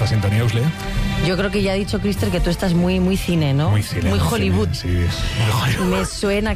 sintonía, Usle? Yo creo que ya ha dicho Crister que tú estás muy cine, ¿no? Muy cine. Muy Hollywood. Sí, muy Hollywood. Me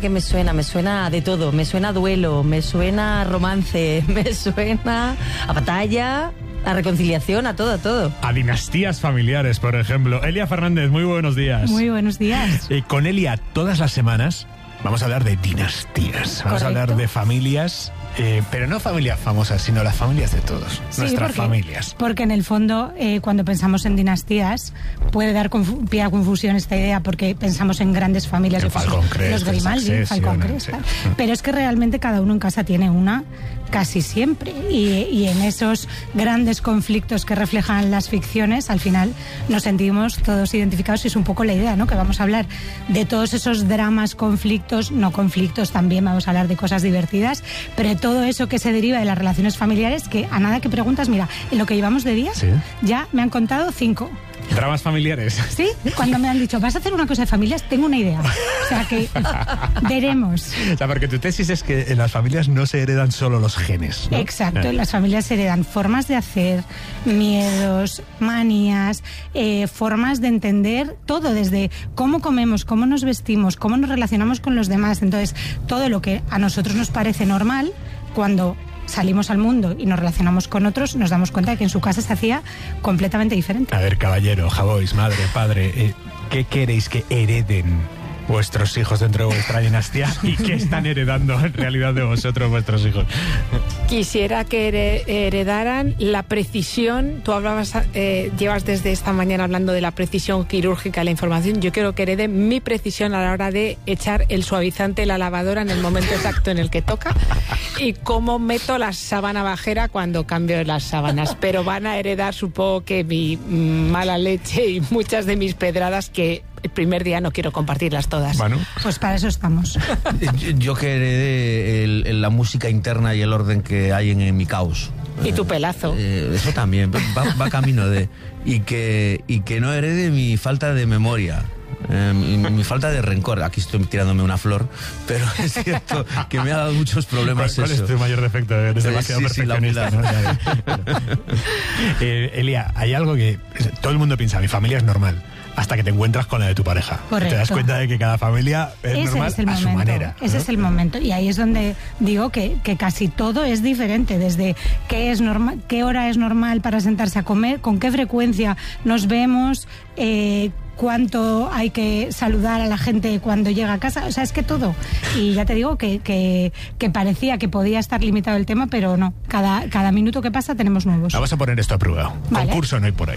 suena de todo. Me suena a duelo, me suena a romance, me suena a batalla, a reconciliación, a todo. A dinastías familiares, por ejemplo. Elia Fernández, muy buenos días. Muy buenos días. Con Elia, todas las semanas vamos a hablar de dinastías. Vamos Correcto. a hablar de familias, pero no familias famosas, sino las familias de todos. Sí, nuestras porque, familias. Porque en el fondo, cuando pensamos en dinastías, puede dar pie a confusión esta idea, porque pensamos en grandes familias. El Falcon Crest, los Grimaldi, el Falcon Succession, Crest. sí. Pero es que realmente cada uno en casa tiene una casi siempre. Y en esos grandes conflictos que reflejan las ficciones, al final nos sentimos todos identificados, y es un poco la idea, ¿no? Que vamos a hablar de todos esos dramas, conflictos, no conflictos, también vamos a hablar de cosas divertidas, pero de todo eso que se deriva de las relaciones familiares, que a nada que preguntas, mira, en lo que llevamos de día, Sí. ya me han contado 5. Dramas familiares. Sí, cuando me han dicho, vas a hacer una cosa de familias, tengo una idea. O sea que veremos. O sea, porque tu tesis es que en las familias no se heredan solo los genes, ¿no? Exacto, en las familias se heredan formas de hacer, miedos, manías, formas de entender todo, desde cómo comemos, cómo nos vestimos, cómo nos relacionamos con los demás. Entonces, todo lo que a nosotros nos parece normal, cuando salimos al mundo y nos relacionamos con otros, nos damos cuenta de que en su casa se hacía completamente diferente. A ver, caballero, Javois, madre, padre, ¿qué queréis que hereden vuestros hijos dentro de vuestra dinastía? ¿Y qué están heredando en realidad de vosotros vuestros hijos? Quisiera que heredaran la precisión. Tú hablabas, llevas desde esta mañana hablando de la precisión quirúrgica de la información. Yo quiero que hereden mi precisión a la hora de echar el suavizante en la lavadora en el momento exacto en el que toca, y cómo meto la sábana bajera cuando cambio las sábanas. Pero van a heredar, supongo, que mi mala leche y muchas de mis pedradas, que el primer día no quiero compartirlas todas. Manu. Pues para eso estamos. Yo que heredé la música interna y el orden que hay en mi caos. Y tu pelazo. Eso también, va camino de... Y que no herede mi falta de memoria. Mi falta de rencor. Aquí estoy tirándome una flor, pero es cierto que me ha dado muchos problemas. ¿Cuál eso. es tu mayor defecto? Eres demasiado Sí, la perfeccionista, ¿no? Elia, hay algo que todo el mundo piensa, mi familia es normal, hasta que te encuentras con la de tu pareja. Correcto. Te das cuenta de que cada familia es Ese normal es el a su momento, manera. ese es el momento, y ahí es donde digo que casi todo es diferente, desde qué es normal, qué hora es normal para sentarse a comer, con qué frecuencia nos vemos, cuánto hay que saludar a la gente cuando llega a casa. O sea, es que todo. Y ya te digo que parecía que podía estar limitado el tema, pero no, cada minuto que pasa tenemos nuevos. Vamos a poner esto a prueba. Vale. Concurso no hay por ahí.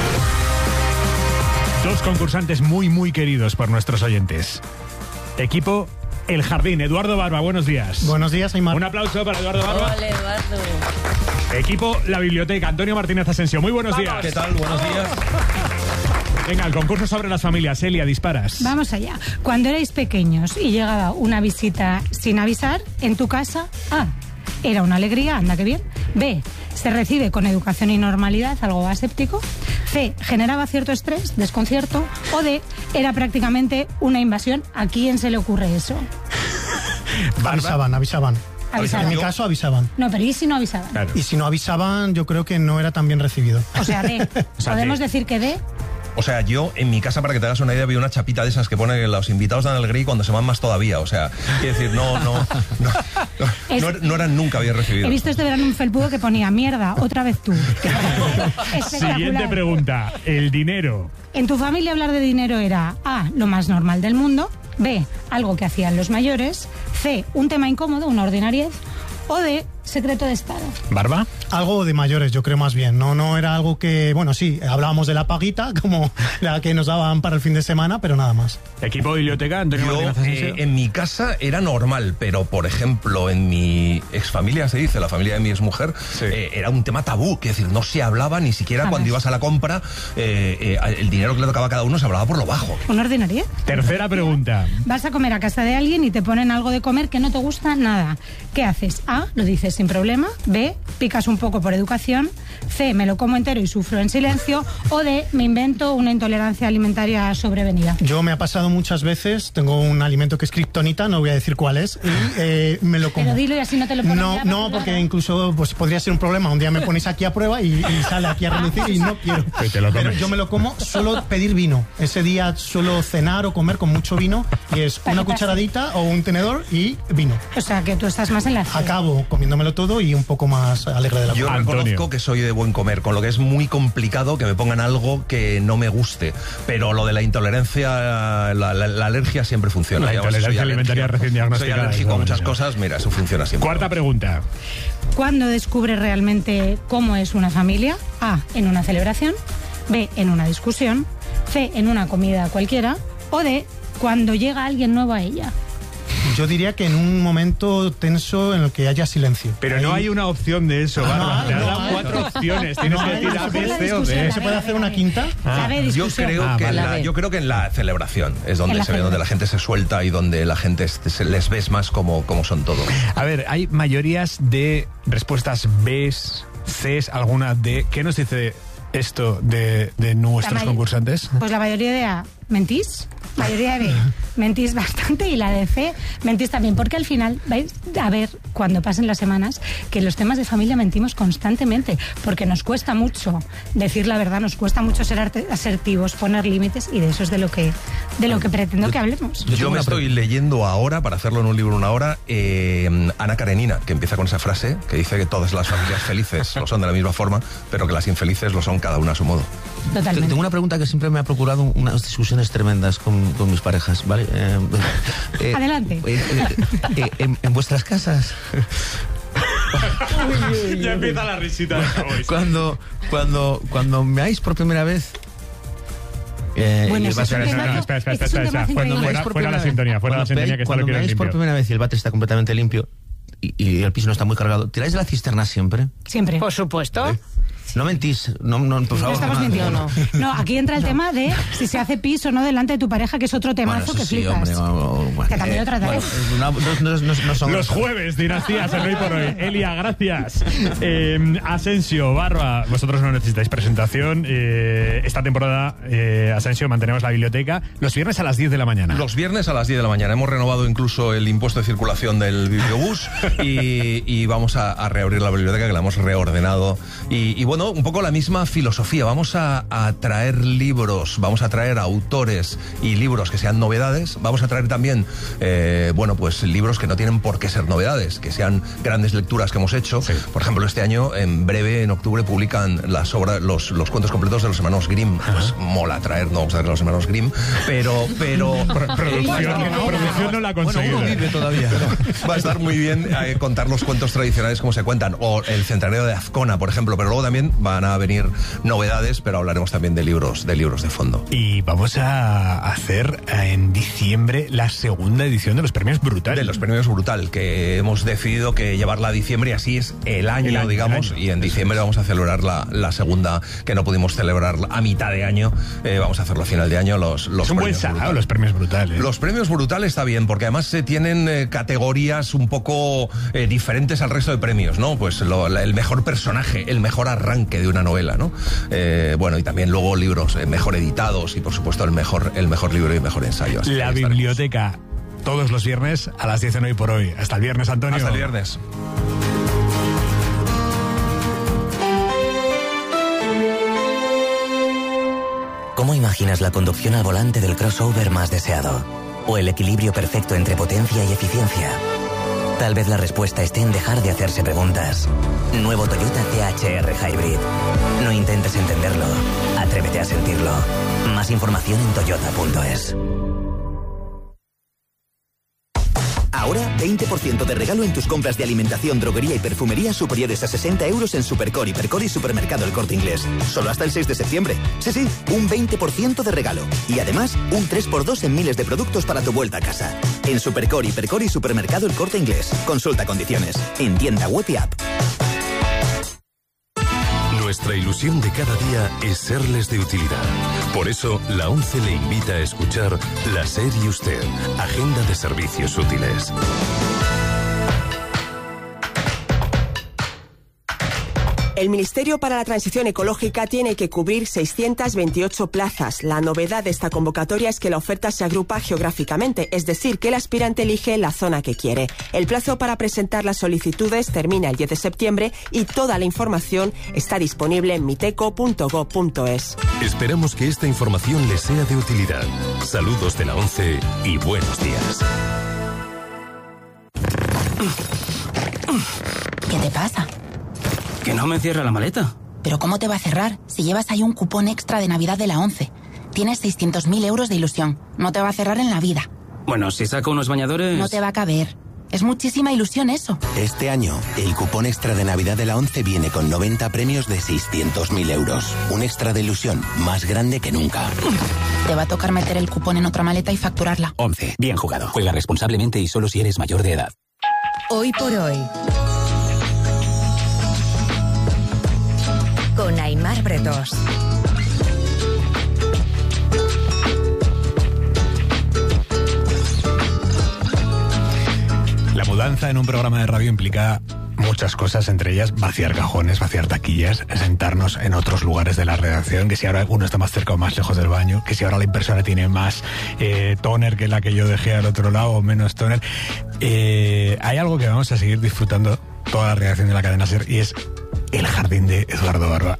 Dos concursantes muy queridos por nuestros oyentes. Equipo El Jardín. Eduardo Barba, buenos días. Buenos días, Aymar. Un aplauso para Eduardo Barba. Ole, Eduardo. Equipo La Biblioteca. Antonio Martínez Asensio, muy buenos días. ¿Qué tal? Buenos días. Venga, el concurso sobre las familias. Elia, disparas. Vamos allá. Cuando erais pequeños y llegaba una visita sin avisar en tu casa, A, era una alegría, anda que bien. B, se recibe con educación y normalidad, algo aséptico. C, generaba cierto estrés, desconcierto. O D, era prácticamente una invasión. ¿A quién se le ocurre eso? Avisaban. Avisaban. En mi caso avisaban. No, pero ¿y si no avisaban? Claro. Y si no avisaban, yo creo que no era tan bien recibido. O sea, D. ¿Podemos decir que D? O sea, yo en mi casa, para que te hagas una idea, había una chapita de esas que pone que los invitados dan el gris cuando se van más todavía. O sea, quiero decir, no eran nunca bien recibidos. He visto este verano un felpudo que ponía mierda, otra vez tú. Espectacular. Siguiente pregunta. El dinero. En tu familia hablar de dinero era A, lo más normal del mundo. B, algo que hacían los mayores. C, un tema incómodo, una ordinariez. O D, secreto de Estado. ¿Barba? Algo de mayores, yo creo más bien. No era algo que, bueno, sí, hablábamos de la paguita, como la que nos daban para el fin de semana, pero nada más. Equipo Biblioteca, Antonio Yo, Martínez Asensio. en mi casa era normal, pero por ejemplo, en mi exfamilia, se dice, la familia de mi exmujer, Sí. era un tema tabú, que decir, no se hablaba ni siquiera cuando ibas a la compra, el dinero que le tocaba a cada uno se hablaba por lo bajo. ¿Una ordinariez? Tercera pregunta. Vas a comer a casa de alguien y te ponen algo de comer que no te gusta nada. ¿Qué haces? A, lo dices sin problema. B, picas un poco por educación. C, me lo como entero y sufro en silencio, o D, me invento una intolerancia alimentaria sobrevenida. Yo me ha pasado muchas veces, tengo un alimento que es kriptonita, no voy a decir cuál es, y me lo como. Pero dilo y así no te lo pones. No, porque incluso pues, podría ser un problema. Un día me ponéis aquí a prueba y sale aquí a relucir y no quiero. Pero yo me lo como, suelo pedir vino. Ese día suelo cenar o comer con mucho vino y es una cucharadita o un tenedor y vino. O sea, que tú estás más en la C. Acabo comiéndomelo todo y un poco más alegre de la Yo vida. reconozco que soy de buen comer, con lo que es muy complicado que me pongan algo que no me guste. Pero lo de la intolerancia, la alergia siempre funciona. La Digamos, intolerancia soy alimentaria recién diagnosticada. Soy alérgico a muchas Ya. cosas, mira, eso funciona siempre. Cuarta pregunta. ¿Cuándo descubre realmente cómo es una familia? A, en una celebración. B, en una discusión. C, en una comida cualquiera. O D, cuando llega alguien nuevo a ella. Yo diría que en un momento tenso en el que haya silencio. Pero no hay una opción de eso, Bárbara. no, Te han no dado hay. 4 opciones. Tienes que decir A, B, C o D. ¿Se puede hacer una quinta? La B, Yo discusión. creo, que vale. yo creo que en la celebración es donde En la se ve, donde la gente se suelta y donde la gente les ves más como son todos. A ver, hay mayorías de respuestas Bs, Cs, alguna D. ¿Qué nos dice esto de nuestros concursantes? Pues la mayoría de A, mentís. Mayoría de B, mentís bastante, y la de C, mentís también, porque al final vais a ver, cuando pasen las semanas, que en los temas de familia mentimos constantemente, porque nos cuesta mucho decir la verdad, nos cuesta mucho ser asertivos, poner límites, y de eso es de lo que pretendo que hablemos. Yo me estoy leyendo ahora, para hacerlo en un libro en una hora, Ana Karenina, que empieza con esa frase que dice que todas las familias felices lo son de la misma forma, pero que las infelices lo son cada una a su modo. Totalmente. Tengo una pregunta que siempre me ha procurado unas discusiones tremendas con mis parejas, ¿vale? Adelante. En vuestras casas, Ya empieza la risita. cuando meáis por primera vez... Bueno, y el eso es váter- un tema- espera. este es un tema Cuando increíble. fuera la sintonía, fuera la sintonía, que está lo cuando quiero meáis por limpio. primera vez y el váter está completamente limpio y el piso no está muy cargado, ¿tiráis de la cisterna siempre? Siempre. Por supuesto. No mentís, no, por favor. No estamos mintiendo. No, aquí entra el tema de si se hace pis o no delante de tu pareja, que es otro temazo Bueno, que eso sí, flipas. hombre, bueno, Que también lo trataremos. no son Los jueves, dinastías, el hoy por hoy. Elia, gracias. Asensio, Barba, vosotros no necesitáis presentación. Esta temporada, Asensio, mantenemos la biblioteca los viernes a las 10 de la mañana. Los viernes a las 10 de la mañana. Hemos renovado incluso el impuesto de circulación del bibliobús y vamos a reabrir la biblioteca, que la hemos reordenado. Y bueno, un poco la misma filosofía. Vamos a traer libros, vamos a traer autores y libros que sean novedades. Vamos a traer también, pues libros que no tienen por qué ser novedades, que sean grandes lecturas que hemos hecho. Sí. Por ejemplo, este año, en breve, en octubre, publican las obras, los cuentos completos de los hermanos Grimm. Pues mola traer, no vamos a traer los hermanos Grimm, pero Producción no la ha conseguido. Bueno, uno vive todavía. Va a estar muy bien contar los cuentos tradicionales como se cuentan, o el centenario de Azcona, por ejemplo, pero luego también van a venir novedades, pero hablaremos también de libros de fondo. Y vamos a hacer en diciembre la segunda edición de los premios Brutal. De los premios Brutal, que hemos decidido que llevarla a diciembre, y así es el año, digamos, y en diciembre vamos a celebrar la segunda, que no pudimos celebrar a mitad de año, vamos a hacerlo a final de año, los es un buen premios salado, Brutal. los premios Brutal. Los premios Brutal está bien, porque además se tienen categorías un poco diferentes al resto de premios, ¿no? Pues el mejor personaje, el mejor arranque de una novela, ¿no? Y también luego libros mejor editados y, por supuesto, el mejor libro y el mejor ensayo. Así La biblioteca, todos los viernes a las 10 en Hoy por Hoy. Hasta el viernes, Antonio. Hasta el viernes. ¿Cómo imaginas la conducción al volante del crossover más deseado? ¿O el equilibrio perfecto entre potencia y eficiencia? Tal vez la respuesta esté en dejar de hacerse preguntas. Nuevo Toyota CHR Hybrid. No intentes entenderlo. Atrévete a sentirlo. Más información en toyota.es. Ahora, 20% de regalo en tus compras de alimentación, droguería y perfumería superiores a 60 euros en Supercore, Hipercor y Supermercado El Corte Inglés. Solo hasta el 6 de septiembre. Sí, un 20% de regalo. Y además, un 3x2 en miles de productos para tu vuelta a casa. En Supercore, Hipercor y Supermercado El Corte Inglés. Consulta condiciones. En tienda web y app. Nuestra ilusión de cada día es serles de utilidad. Por eso, la ONCE le invita a escuchar La SER y Usted, Agenda de Servicios Útiles. El Ministerio para la Transición Ecológica tiene que cubrir 628 plazas. La novedad de esta convocatoria es que la oferta se agrupa geográficamente, es decir, que el aspirante elige la zona que quiere. El plazo para presentar las solicitudes termina el 10 de septiembre y toda la información está disponible en miteco.gov.es. Esperamos que esta información les sea de utilidad. Saludos de la ONCE y buenos días. ¿Qué te pasa? Que no me cierra la maleta. ¿Pero cómo te va a cerrar si llevas ahí un cupón extra de Navidad de la ONCE? Tienes 600.000 euros de ilusión. No te va a cerrar en la vida. Bueno, si saco unos bañadores... No te va a caber. Es muchísima ilusión eso. Este año, el cupón extra de Navidad de la ONCE viene con 90 premios de 600.000 euros. Un extra de ilusión más grande que nunca. Te va a tocar meter el cupón en otra maleta y facturarla. ONCE. Bien jugado. Juega responsablemente y solo si eres mayor de edad. Hoy por hoy. Con Aimar Bretos. La mudanza en un programa de radio implica muchas cosas, entre ellas vaciar cajones, vaciar taquillas, sentarnos en otros lugares de la redacción, que si ahora uno está más cerca o más lejos del baño, que si ahora la impresora tiene más tóner que la que yo dejé al otro lado o menos tóner. Hay algo que vamos a seguir disfrutando toda la redacción de la cadena SER y es el jardín de Eduardo Barba.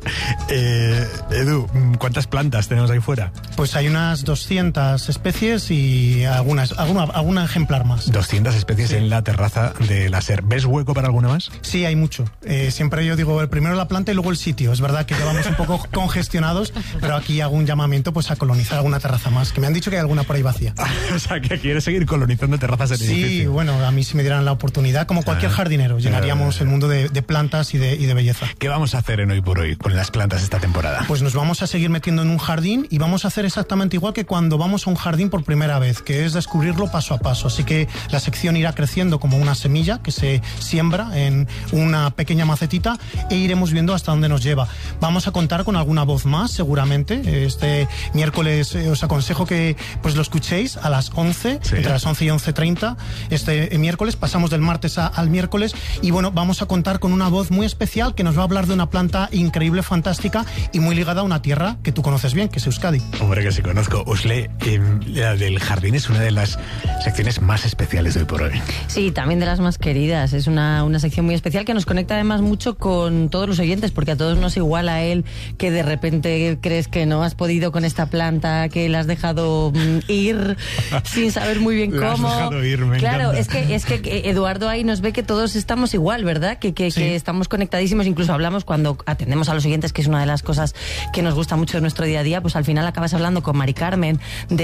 Edu, ¿cuántas plantas tenemos ahí fuera? Pues hay unas 200 especies y algún ejemplar más. 200 especies en la terraza de la SER. ¿Ves hueco para alguna más? Sí, hay mucho. Siempre yo digo, primero la planta y luego el sitio. Es verdad que llevamos un poco congestionados, pero aquí hago un llamamiento pues a colonizar alguna terraza más, que me han dicho que hay alguna por ahí vacía. O sea, que quieres seguir colonizando terrazas en edificio. Sí, bueno, a mí si me dieran la oportunidad, como cualquier jardinero, llenaríamos el mundo de plantas y de belleza. ¿Qué vamos a hacer en Hoy por Hoy con las plantas esta temporada? Pues nos vamos a seguir metiendo en un jardín y vamos a hacer exactamente igual que cuando vamos a un jardín por primera vez, que es descubrirlo paso a paso. Así que la sección irá creciendo como una semilla que se siembra en una pequeña macetita e iremos viendo hasta dónde nos lleva. Vamos a contar con alguna voz más, seguramente. Este miércoles os aconsejo que pues lo escuchéis a las 11, sí, entre las 11 y 11:30. Este miércoles, pasamos del martes al miércoles y bueno, vamos a contar con una voz muy especial que nos va a hablar de una planta increíble, fantástica y muy ligada a una tierra que tú conoces bien, que es Euskadi. Hombre, que sí conozco. Usle, la del jardín es una de las secciones más especiales de Hoy por Hoy. Sí, también de las más queridas. Es una sección muy especial que nos conecta además mucho con todos los oyentes, porque a todos nos iguala él que de repente crees que no has podido con esta planta, que la has dejado ir sin saber muy bien cómo. La has dejado ir, me claro, encanta. es que Eduardo ahí nos ve que todos estamos igual, ¿verdad? Que estamos conectadísimos, incluso hablamos cuando atendemos a los oyentes, que es una de las cosas que nos gusta mucho de nuestro día a día, pues al final acabas hablando con Mari Carmen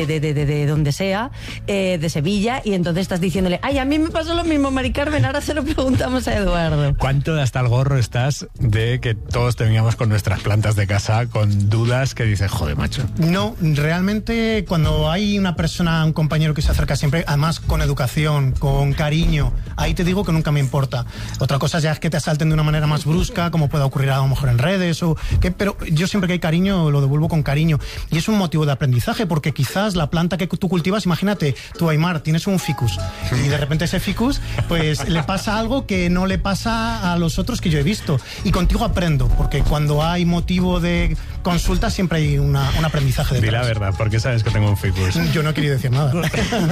de donde sea, de Sevilla, y entonces estás diciéndole, ay, a mí me pasó lo mismo, Mari Carmen, ahora se lo preguntamos a Eduardo. ¿Cuánto de hasta el gorro estás de que todos te vengamos con nuestras plantas de casa con dudas que dices, joder, macho? No, realmente cuando hay una persona, un compañero que se acerca siempre, además con educación, con cariño, ahí te digo que nunca me importa. Otra cosa ya es que te asalten de una manera más brusca, como pueda ocurrir a lo mejor en redes, pero yo siempre que hay cariño lo devuelvo con cariño. Y es un motivo de aprendizaje, porque quizás la planta que tú cultivas, imagínate, tú, Aimar, tienes un ficus y de repente ese ficus pues le pasa algo que no le pasa a los otros que yo he visto. Y contigo aprendo, porque cuando hay motivo de consulta siempre hay un aprendizaje detrás. Di la verdad, porque sabes que tengo un ficus. Yo no quería decir nada.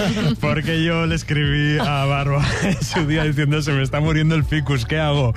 Porque yo le escribí a Barba en su día diciendo, se me está muriendo el ficus, ¿qué hago?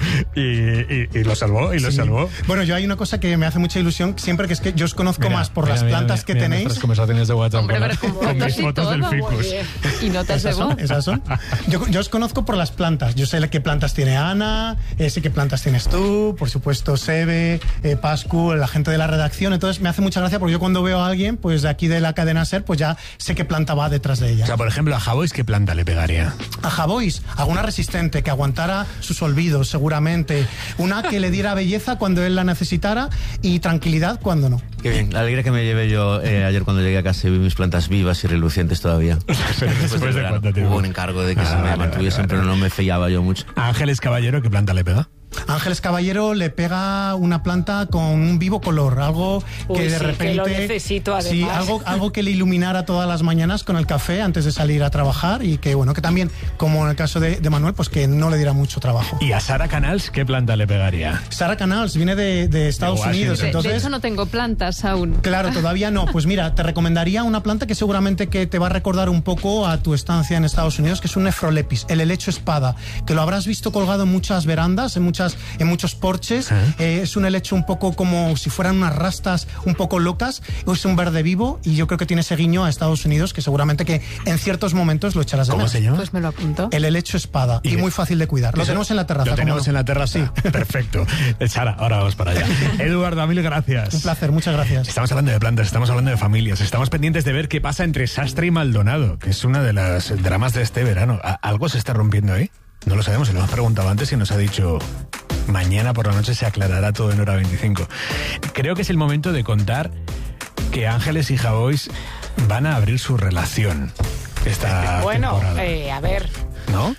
Y lo salvó, lo salvó. Bueno, yo hay una cosa que me hace mucha ilusión siempre, que es que yo os conozco más por las plantas que tenéis. Nuestras conversaciones de WhatsApp. Hombre, con mis fotos del ficus. Y no te aseguro. ¿Esas son? Yo os conozco por las plantas. Yo sé qué plantas tiene Ana, sé qué plantas tienes tú, por supuesto Sebe, Pascu, la gente de la redacción. Entonces me hace mucha gracia porque yo cuando veo a alguien pues de aquí de la cadena SER, pues ya sé qué planta va detrás de ella. O sea, por ejemplo, a Javois, ¿qué planta le pegaría? A Javois, alguna resistente, que aguantara sus olvidos seguramente. Una que le diera belleza cuando él la necesitara y tranquilidad cuando no. Qué bien, la alegría que me llevé yo ayer cuando llegué a casa y vi mis plantas vivas y relucientes todavía. Después de hubo un encargo de que se me mantuviesen, pero no me fiaba yo mucho. ¿A Ángeles Caballero qué planta le pega? Ángeles Caballero le pega una planta con un vivo color, algo que de repente... que lo necesito, además. Sí, algo que le iluminara todas las mañanas con el café antes de salir a trabajar y que, bueno, que también, como en el caso de Manuel, pues que no le diera mucho trabajo. ¿Y a Sara Canals qué planta le pegaría? Sara Canals viene de Estados Unidos, entonces... De hecho, no tengo plantas aún. Claro, todavía no. Pues mira, te recomendaría una planta que seguramente que te va a recordar un poco a tu estancia en Estados Unidos, que es un Nephrolepis, el helecho espada, que lo habrás visto colgado en muchas verandas, en muchos porches. Es un helecho un poco como si fueran unas rastas un poco locas. Es un verde vivo y yo creo que tiene ese guiño a Estados Unidos que seguramente que en ciertos momentos lo echarás de menos. ¿Cómo se llama? Pues me lo apunto. El helecho espada y muy fácil de cuidar. Lo tenemos en la terraza. Lo tenemos en la terraza. Sí. Perfecto. Sara, ahora vamos para allá. Eduardo, mil gracias. Un placer, muchas gracias. Estamos hablando de plantas, estamos hablando de familias, estamos pendientes de ver qué pasa entre Sastre y Maldonado, que es una de las dramas de este verano. ¿Algo se está rompiendo ahí? No lo sabemos, se lo hemos preguntado antes y nos ha dicho mañana por la noche se aclarará todo en hora 25. Creo que es el momento de contar que Ángeles y Javois van a abrir su relación esta temporada. A ver, ¿no?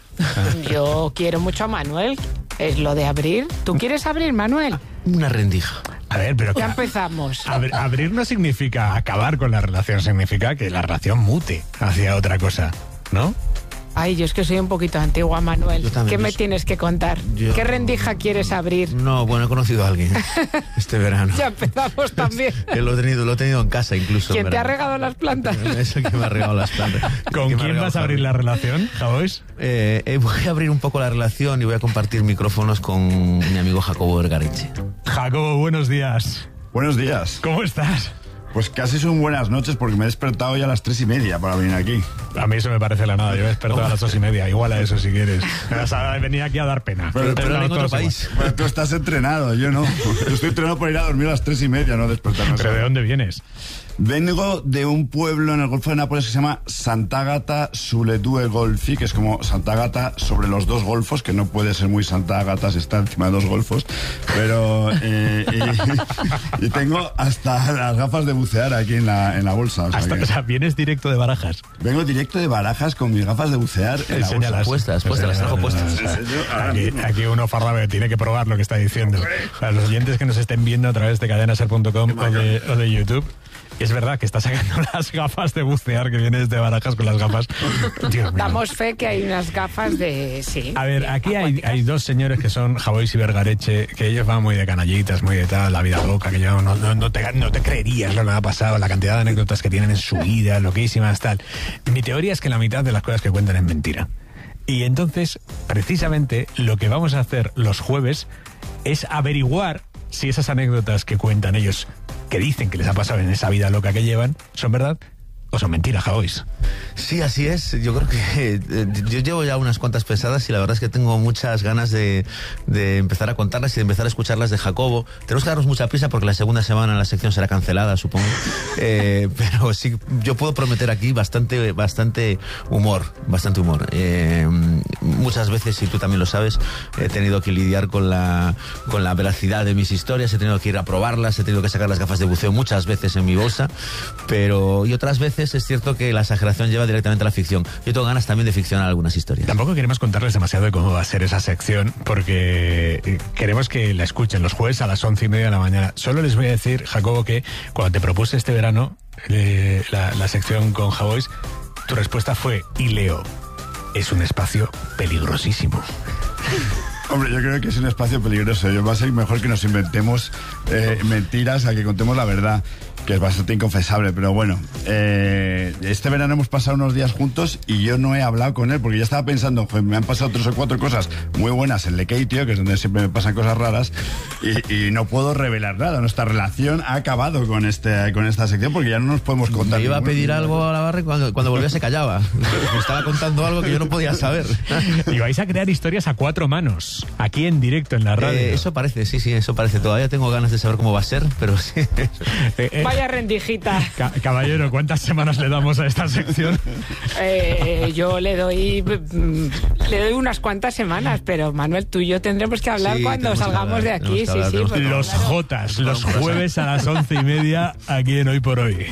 yo quiero mucho a Manuel. Es lo de abrir. ¿Tú quieres abrir, Manuel? Una rendija. A ver, pero... Ya empezamos. Abrir no significa acabar con la relación, significa que la relación mute hacia otra cosa, ¿no? Ay, yo es que soy un poquito antigua, Manuel. ¿Qué me tienes que contar? ¿Qué rendija quieres abrir? No, bueno, he conocido a alguien este verano. Ya empezamos también. Lo he tenido en casa incluso. ¿Quién te ha regado las plantas? Es el que me ha regado las plantas. ¿Con quién vas a abrir la relación, Javois? Voy a abrir un poco la relación y voy a compartir micrófonos con mi amigo Jacobo Vergareche. Jacobo, buenos días. Buenos días. ¿Cómo estás? Pues casi son buenas noches porque me he despertado ya a las 3:30 para venir aquí. A mí eso me parece la nada, yo me he despertado a las 2:30, igual a eso si quieres. Venía aquí a dar pena. Pero en otro país. Bueno, tú estás entrenado, yo no. Yo estoy entrenado para ir a dormir a las 3:30, no despertarme. ¿Pero de dónde vienes? Vengo de un pueblo en el Golfo de Nápoles que se llama Sant'Agata sulle due golfi, que es como Santa Agata sobre los dos golfos, que no puede ser muy Santa Agata si está encima de dos golfos, pero y tengo hasta las gafas de bucear aquí en la bolsa. O sea, ¿vienes directo de Barajas? Vengo directo de Barajas con mis gafas de bucear en la bolsa. Puestas, las trajo puestas. Aquí uno farrabe tiene que probar lo que está diciendo. Para los oyentes que nos estén viendo a través de cadenaser.com o de YouTube, es verdad que está sacando las gafas de bucear, que vienes de Barajas con las gafas. Dios mío. Damos fe que hay unas gafas de... Sí. A ver, aquí hay dos señores que son Javois y Vergareche, que ellos van muy de canallitas, muy de tal, la vida loca, que yo no te creerías lo que me ha pasado, la cantidad de anécdotas que tienen en su vida, loquísimas, tal. Mi teoría es que la mitad de las cosas que cuentan es mentira. Y entonces, precisamente, lo que vamos a hacer los jueves es averiguar si esas anécdotas que cuentan ellos, que dicen que les ha pasado en esa vida loca que llevan, son verdad o son mentiras, Javois. Sí, así es. Yo creo que yo llevo ya unas cuantas pesadas y la verdad es que tengo muchas ganas de empezar a contarlas y de empezar a escucharlas de Jacobo. Tenemos que darnos mucha prisa porque la segunda semana la sección será cancelada, supongo. Pero sí, yo puedo prometer aquí bastante humor. Muchas veces, y tú también lo sabes, he tenido que lidiar con la veracidad de mis historias, he tenido que ir a probarlas, he tenido que sacar las gafas de buceo muchas veces en mi bolsa, y otras veces es cierto que la exageración lleva directamente a la ficción. Yo tengo ganas también de ficcionar algunas historias. Tampoco queremos contarles demasiado de cómo va a ser esa sección, porque queremos que la escuchen los jueves a las 11:30 de la mañana. Solo les voy a decir, Jacobo, que cuando te propuse este verano la sección con Javois, tu respuesta fue, y leo, es un espacio peligrosísimo. Hombre, yo creo que es un espacio peligroso. Va a ser mejor que nos inventemos mentiras a que contemos la verdad, que es bastante inconfesable, pero bueno. Este verano hemos pasado unos días juntos y yo no he hablado con él porque ya estaba pensando, me han pasado 3 o 4 cosas muy buenas en Lekeitio, que es donde siempre me pasan cosas raras, y no puedo revelar nada. Nuestra relación ha acabado con esta sección porque ya no nos podemos contar. Me iba a pedir algo a la barra y cuando volvía se callaba. Me estaba contando algo que yo no podía saber. Y vais a crear historias a 4 manos, aquí en directo en la radio. Eso parece, sí, eso parece. Todavía tengo ganas de saber cómo va a ser, pero sí. Vaya rendijita. Caballero, ¿cuántas semanas le damos a esta sección? Yo le doy unas cuantas semanas, pero Manuel, tú y yo tendremos que hablar cuando salgamos de aquí. Los Jotas, los jueves a las 11:30 aquí en Hoy por Hoy.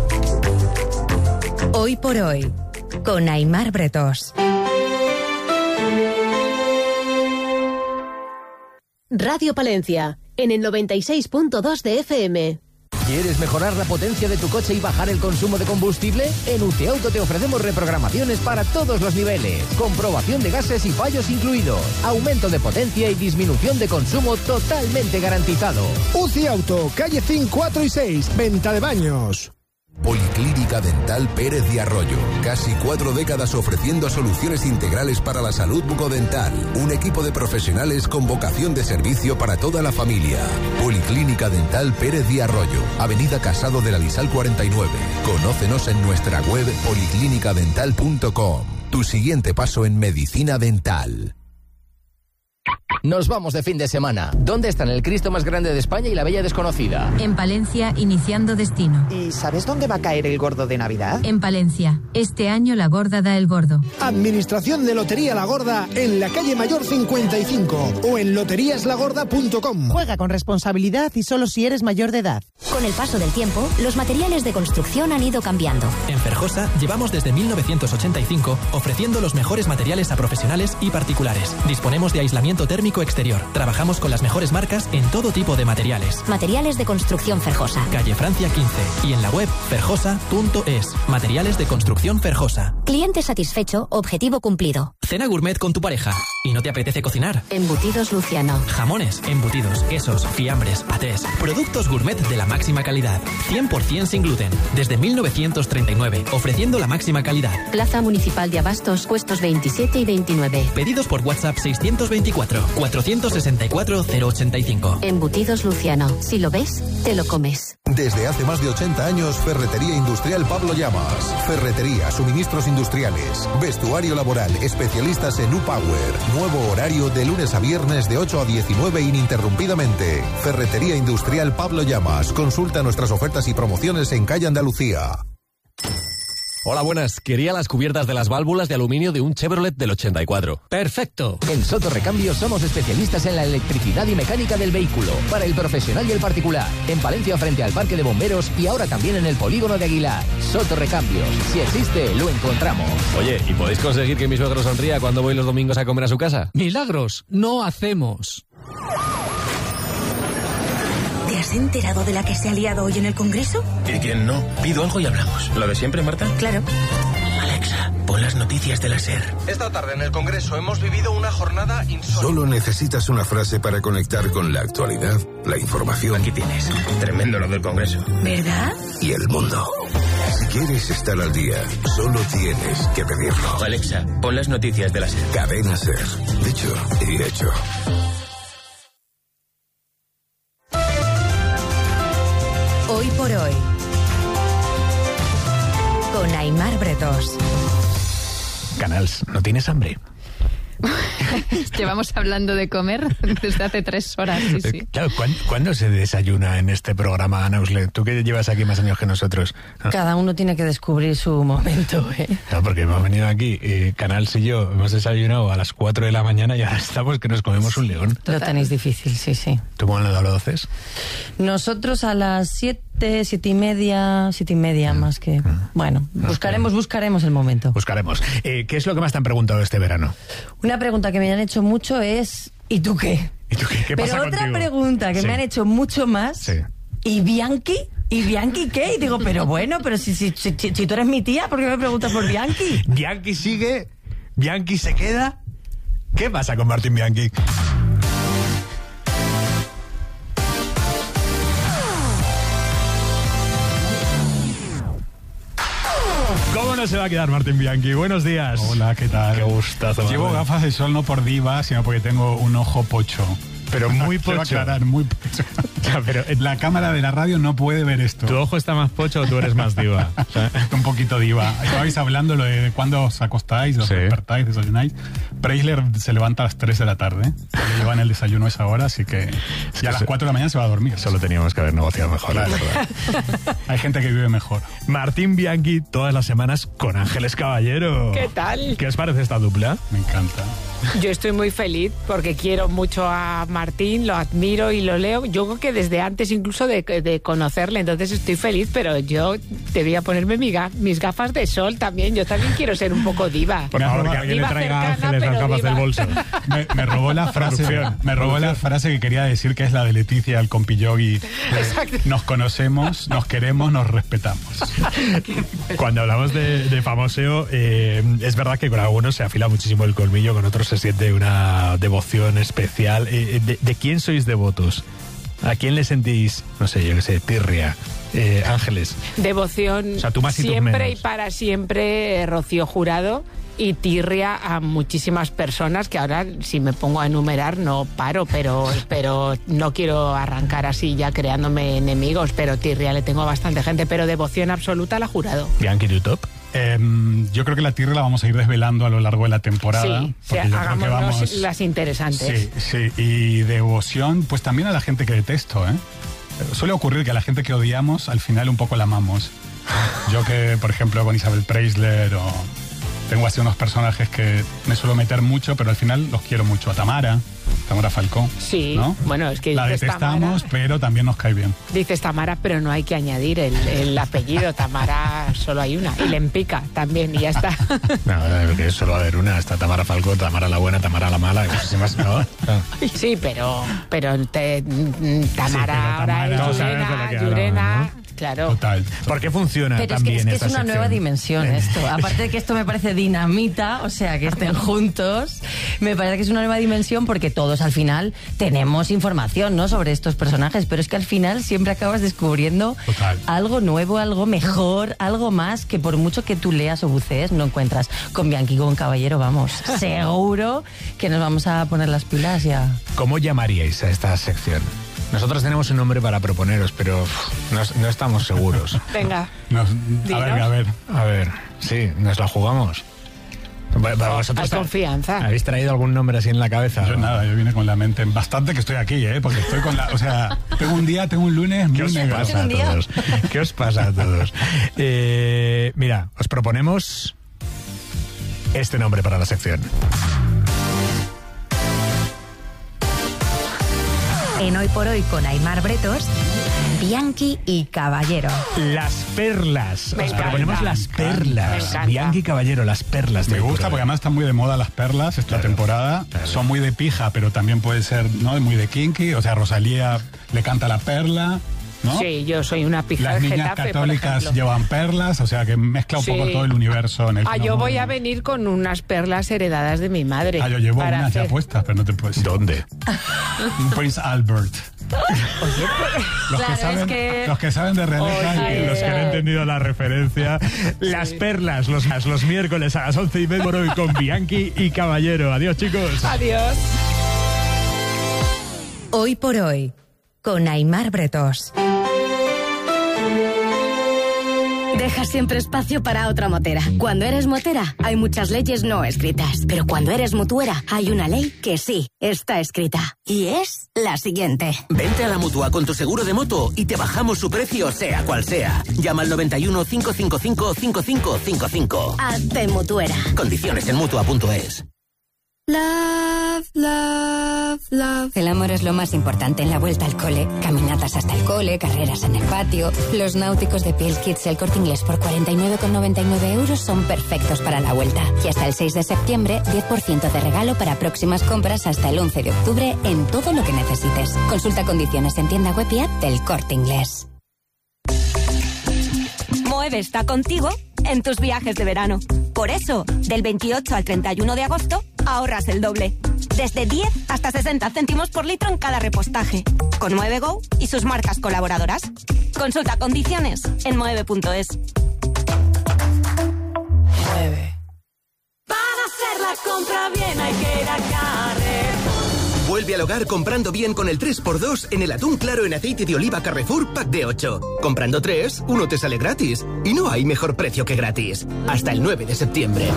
Hoy por Hoy, con Aimar Bretos. Radio Palencia, en el 96.2 de FM. ¿Quieres mejorar la potencia de tu coche y bajar el consumo de combustible? En UCIauto te ofrecemos reprogramaciones para todos los niveles. Comprobación de gases y fallos incluidos. Aumento de potencia y disminución de consumo totalmente garantizado. UCIauto, calle 5, 4 y 6, venta de baños. Policlínica Dental Pérez de Arroyo. Casi 4 décadas ofreciendo soluciones integrales para la salud bucodental. Un equipo de profesionales con vocación de servicio para toda la familia. Policlínica Dental Pérez de Arroyo. Avenida Casado de la Lisal 49. Conócenos en nuestra web policlinicadental.com. Tu siguiente paso en medicina dental. Nos vamos de fin de semana. ¿Dónde están el Cristo más grande de España y la Bella Desconocida? En Palencia, iniciando destino. ¿Y sabes dónde va a caer el gordo de Navidad? En Palencia. Este año la gorda da el gordo. Administración de Lotería La Gorda en la calle Mayor 55 o en loteriaslagorda.com. Juega con responsabilidad y solo si eres mayor de edad. Con el paso del tiempo, los materiales de construcción han ido cambiando. En Ferjosa llevamos desde 1985 ofreciendo los mejores materiales a profesionales y particulares. Disponemos de aislamiento térmico exterior. Trabajamos con las mejores marcas en todo tipo de materiales. Materiales de construcción Ferjosa. Calle Francia 15 y en la web ferjosa.es. Materiales de construcción Ferjosa. Cliente satisfecho, objetivo cumplido. Cena gourmet con tu pareja y no te apetece cocinar. Embutidos Luciano. Jamones, embutidos, quesos, fiambres, patés. Productos gourmet de la máxima calidad. 100% sin gluten. Desde 1939, ofreciendo la máxima calidad. Plaza Municipal de Abastos, puestos 27 y 29. Pedidos por WhatsApp 624-464-085. Embutidos Luciano. Si lo ves, te lo comes. Desde hace más de 80 años, Ferretería Industrial Pablo Llamas. Ferretería, suministros industriales, vestuario laboral, especialistas en U-Power. Nuevo horario de lunes a viernes de 8 a 19 ininterrumpidamente. Ferretería Industrial Pablo Llamas. Consulta nuestras ofertas y promociones en Calle Andalucía. Hola, buenas. Quería las cubiertas de las válvulas de aluminio de un Chevrolet del 84. ¡Perfecto! En Soto Recambios somos especialistas en la electricidad y mecánica del vehículo, para el profesional y el particular. En Palencia frente al Parque de Bomberos y ahora también en el Polígono de Aguilar. Soto Recambios. Si existe, lo encontramos. Oye, ¿y podéis conseguir que mi suegro sonría cuando voy los domingos a comer a su casa? Milagros, no hacemos. ¿Te has enterado de la que se ha liado hoy en el Congreso? ¿Y quién no? Pido algo y hablamos. ¿Lo de siempre, Marta? Claro. Alexa, pon las noticias de la SER. Esta tarde en el Congreso hemos vivido una jornada insólita. Solo necesitas una frase para conectar con la actualidad, la información. Aquí tienes. Tremendo lo del Congreso. ¿Verdad? Y el mundo. Si quieres estar al día, solo tienes que pedirlo. Alexa, pon las noticias de la SER. Cadena SER. Dicho y hecho. Hoy por hoy, con Aimar Bretos. Canals, ¿no tienes hambre? Llevamos hablando de comer desde hace 3 horas. Sí, sí. Claro, ¿cuándo se desayuna en este programa, Ana Uslet? Tú que llevas aquí más años que nosotros. Cada uno tiene que descubrir su momento, ¿eh? Claro, porque hemos venido aquí, Canals y yo, hemos desayunado a las 4 de la mañana y ahora estamos que nos comemos un león. Lo tenéis difícil, sí, sí. ¿Tú cómo lo haces? Nosotros a las 7 y media más que... Bueno, buscaremos el momento. Buscaremos. ¿Qué es lo que más te han preguntado este verano? Una pregunta que me han hecho mucho es ¿y tú qué? ¿Y tú qué? ¿Qué pasa Pero otra contigo? pregunta que me han hecho mucho más, ¿y Bianchi? ¿Y Bianchi qué? Y digo, pero bueno, pero si tú eres mi tía, ¿por qué me preguntas por Bianchi? ¿Bianchi sigue? ¿Bianchi se queda? ¿Qué pasa con Martín Bianchi? ¿Cómo no se va a quedar Martín Bianchi? Buenos días. Hola, ¿qué tal? Qué gustazo. Llevo gafas de sol no por diva, sino porque tengo un ojo pocho. Pero muy pocho. Quiero aclarar, muy pocho. Ya, pero la cámara de la radio no puede ver esto. ¿Tu ojo está más pocho o tú eres más diva? Un poquito diva. Estabais hablando lo de cuándo os acostáis, os despertáis, desayunáis. Preisler se levanta a las 3 de la tarde. Le llevan el desayuno a esa hora, así que ya a las 4 de la mañana se va a dormir. Solo teníamos que haber negociado mejor, claro. La verdad. Hay gente que vive mejor. Martín Bianchi todas las semanas con Ángeles Caballero. ¿Qué tal? ¿Qué os parece esta dupla? Me encanta. Yo estoy muy feliz porque quiero mucho a Martín, lo admiro y lo leo. Yo creo que desde antes incluso de conocerle, entonces estoy feliz, pero yo debía ponerme mis gafas de sol también. Yo también quiero ser un poco diva. Por favor, que alguien le traiga Ángeles las gafas del bolso. Me robó la frase que quería decir, que es la de Leticia, el compillogi. Nos conocemos, nos queremos, nos respetamos. Cuando hablamos de famoseo, es verdad que con algunos se afila muchísimo el colmillo, con otros se siente una devoción especial. ¿De quién sois devotos? ¿A quién le sentís, no sé, yo qué sé, tirria? Ángeles. Devoción, o sea, tú más y tú siempre menos. Y para siempre, Rocío Jurado, y tirria a muchísimas personas que ahora, si me pongo a enumerar, no paro, pero no quiero arrancar así ya creándome enemigos, pero tirria le tengo a bastante gente, pero devoción absoluta a la Jurado. Bianchi, ¿tu top? Yo creo que la tirria la vamos a ir desvelando a lo largo de la temporada. Sí, hagámonos las interesantes. Sí, y devoción, pues también a la gente que detesto, ¿eh? Suele ocurrir que a la gente que odiamos, al final un poco la amamos. Yo que, por ejemplo, con Isabel Preisler tengo así unos personajes que me suelo meter mucho, pero al final los quiero mucho. A Tamara Falcó. Sí, ¿no? Bueno, es que la detestamos, Tamara, pero también nos cae bien. Dices Tamara, pero no hay que añadir el apellido. Tamara solo hay una. Y Lempica también, y ya está. No, que solo va a haber una. Está Tamara Falcó, Tamara la buena, Tamara la mala, y muchísimas, ¿no? Sí, pero Tamara ahora es Llurena. ¿No? Claro. Total. ¿Por qué funciona pero también es que esta es una sección? nueva dimensión esto. Aparte de que esto me parece dinamita, o sea, que estén juntos, me parece que es una nueva dimensión porque todos al final tenemos información, ¿no?, sobre estos personajes, pero es que al final siempre acabas descubriendo algo nuevo, algo mejor, algo más que por mucho que tú leas o bucees no encuentras. Con Bianchi y con Caballero, vamos, seguro que nos vamos a poner las pilas ya. ¿Cómo llamaríais a esta sección? Nosotros tenemos un nombre para proponeros, pero no estamos seguros. Venga. A ver. Sí, nos la jugamos. Hay confianza. ¿Habéis traído algún nombre así en la cabeza? Yo nada, yo vine con la mente bastante que estoy aquí, porque estoy con la... O sea, tengo un lunes muy negro. ¿Qué os pasa a todos? Mira, os proponemos este nombre para la sección. En Hoy por Hoy con Aimar Bretos, Bianchi y Caballero. Las perlas. Os proponemos las perlas. Me Bianchi y Caballero, las perlas. Me gusta porque además están muy de moda las perlas esta temporada. Claro. Son muy de pija, pero también puede ser, ¿no?, muy de kinky. O sea, Rosalía le canta la perla, ¿no? Sí, yo soy una pija Las de niñas Getafe, católicas llevan perlas, o sea que mezcla un poco todo el universo en el yo voy a venir con unas perlas heredadas de mi madre. Yo llevo unas ya puestas, pero no te puedes. ¿Dónde? Prince Albert. Los que saben de realeza y los que han entendido la referencia. Las perlas, los miércoles a las 11:30 por hoy con Bianchi y Caballero. Adiós, chicos. Adiós. Hoy por Hoy con Aimar Bretos. Deja siempre espacio para otra motera. Cuando eres motera, hay muchas leyes no escritas. Pero cuando eres mutuera, hay una ley que sí está escrita. Y es la siguiente. Vente a la Mutua con tu seguro de moto y te bajamos su precio, sea cual sea. Llama al 91 555 5555. Hazte mutuera. Condiciones en Mutua.es. Love, love, love. El amor es lo más importante en la vuelta al cole. Caminatas hasta el cole, carreras en el patio. Los náuticos de Piel Kids El Corte Inglés por 49,99 euros son perfectos para la vuelta. Y hasta el 6 de septiembre, 10% de regalo para próximas compras hasta el 11 de octubre en todo lo que necesites. Consulta condiciones en tienda web y app del Corte Inglés. Moeve está contigo en tus viajes de verano. Por eso, del 28 al 31 de agosto, ahorras el doble. Desde 10 hasta 60 céntimos por litro en cada repostaje. Con Mueve.go y sus marcas colaboradoras. Consulta condiciones en mueve.es. Mueve. Para hacer la compra bien hay que ir a Carrefour. Vuelve al hogar comprando bien con el 3x2 en el atún claro en aceite de oliva Carrefour Pack de 8. Comprando 3, uno te sale gratis. Y no hay mejor precio que gratis. Hasta el 9 de septiembre.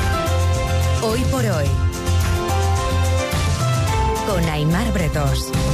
Hoy por Hoy con Aimar Bretos.